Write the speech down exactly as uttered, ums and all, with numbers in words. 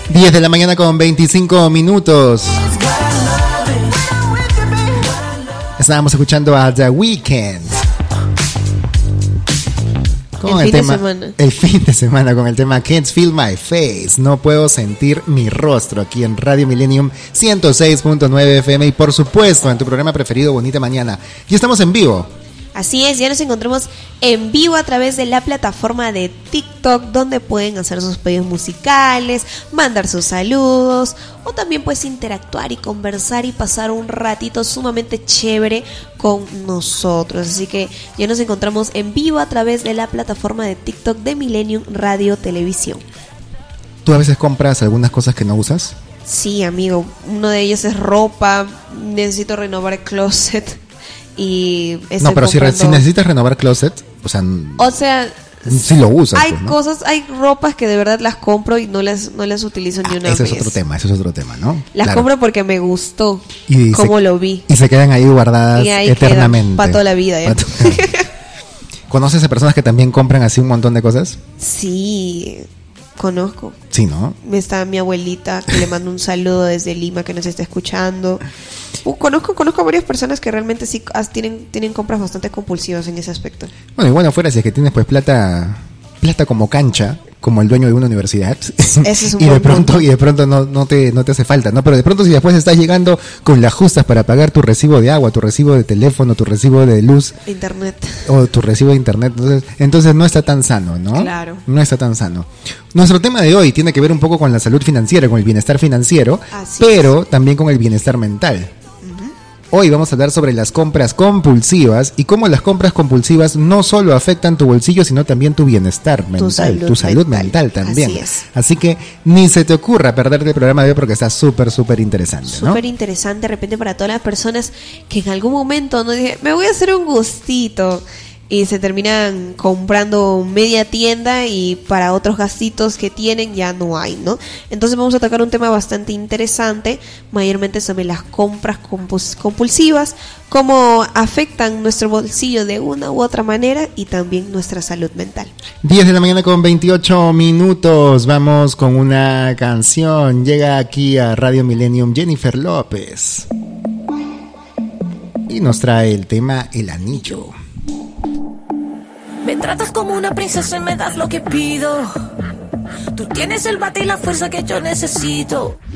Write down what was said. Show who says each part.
Speaker 1: diez de la mañana con veinticinco minutos. Estábamos escuchando a The Weeknd. Con
Speaker 2: el,
Speaker 1: el
Speaker 2: fin
Speaker 1: tema,
Speaker 2: de semana.
Speaker 1: El fin de semana con el tema Can't Feel My Face. No puedo sentir mi rostro, aquí en Radio Millennium ciento seis punto nueve F M y por supuesto en tu programa preferido Bonita Mañana. Y estamos en vivo.
Speaker 2: Así es, ya nos encontramos en vivo a través de la plataforma de TikTok, donde pueden hacer sus pedidos musicales, mandar sus saludos o también pues interactuar y conversar y pasar un ratito sumamente chévere con nosotros. Así que ya nos encontramos en vivo a través de la plataforma de TikTok de Millennium Radio Televisión.
Speaker 1: ¿Tú a veces compras algunas cosas que no usas?
Speaker 2: Sí, amigo, uno de ellos es ropa, necesito renovar el closet. Y
Speaker 1: no, pero
Speaker 2: comprando...
Speaker 1: si, re, si necesitas renovar closet, o sea,
Speaker 2: o sea,
Speaker 1: si lo usas.
Speaker 2: Hay
Speaker 1: pues, ¿no?
Speaker 2: cosas, hay ropas que de verdad las compro y no las no las utilizo ni
Speaker 1: ah,
Speaker 2: una
Speaker 1: ese
Speaker 2: vez.
Speaker 1: Ese es otro tema, ese es otro tema, ¿no?
Speaker 2: Las
Speaker 1: claro.
Speaker 2: compro porque me gustó,
Speaker 1: y
Speaker 2: cómo
Speaker 1: se,
Speaker 2: lo vi.
Speaker 1: Y se quedan ahí guardadas
Speaker 2: y ahí
Speaker 1: eternamente.
Speaker 2: Para toda la vida. ¿eh?
Speaker 1: ¿Conoces a personas que también compran así un montón de cosas?
Speaker 2: Sí, conozco.
Speaker 1: Sí, ¿no?
Speaker 2: Está mi abuelita, que le mando un saludo desde Lima, que nos está escuchando. Uh, conozco conozco a varias personas que realmente sí tienen tienen compras bastante compulsivas en ese aspecto.
Speaker 1: Bueno, y bueno, fuera si es que tienes pues plata plata como cancha, como el dueño de una universidad.
Speaker 2: Ese es un
Speaker 1: y de
Speaker 2: buen
Speaker 1: pronto
Speaker 2: punto.
Speaker 1: y de pronto no no te no te hace falta, ¿no? Pero de pronto si después estás llegando con las justas para pagar tu recibo de agua, tu recibo de teléfono, tu recibo de luz,
Speaker 2: internet
Speaker 1: o tu recibo de internet, entonces entonces no está tan sano, ¿no?
Speaker 2: Claro.
Speaker 1: No está tan sano. Nuestro tema de hoy tiene que ver un poco con la salud financiera, con el bienestar financiero,
Speaker 2: Así
Speaker 1: pero es. también con el bienestar mental. Hoy vamos a hablar sobre las compras compulsivas y cómo las compras compulsivas no solo afectan tu bolsillo, sino también tu bienestar mental, tu salud, tu salud mental. mental también.
Speaker 2: Así es.
Speaker 1: Así que ni se te ocurra perderte el programa de hoy porque está súper, súper interesante, ¿no?
Speaker 2: Súper interesante de repente para todas las personas que en algún momento no dije, me voy a hacer un gustito. Y se terminan comprando media tienda y para otros gastitos que tienen ya no hay, ¿no? Entonces vamos a tocar un tema bastante interesante, mayormente sobre las compras compulsivas, cómo afectan nuestro bolsillo de una u otra manera y también nuestra salud mental.
Speaker 1: diez de la mañana con veintiocho minutos, vamos con una canción. Llega aquí a Radio Millennium Jennifer López y nos trae el tema El Anillo.
Speaker 3: Me tratas como una princesa y me das lo que pido. Tú tienes el bate y la fuerza que yo necesito.